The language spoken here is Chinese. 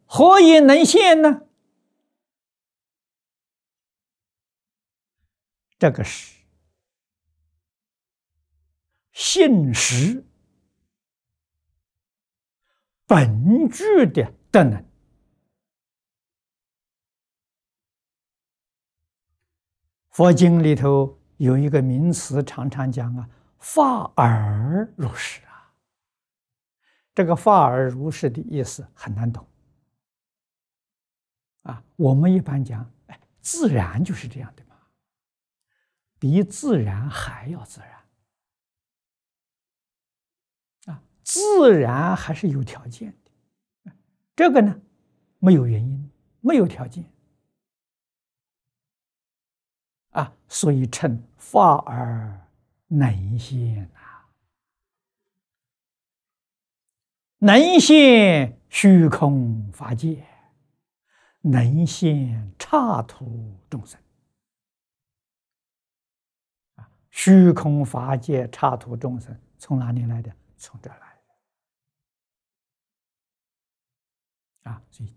何以能现呢？这个是信实本具的德能。佛经里头有一个名词，常常讲啊，法尔如是啊。这个法尔如是的意思很难懂啊。我们一般讲，哎，自然就是这样的嘛，比自然还要自然啊。自然还是有条件的，这个呢，没有原因，没有条件啊，所以称法尔能现啊，能现虚空法界，能现刹土众生啊。虚空法界、刹土众生从哪里来的？从这儿来的啊。所以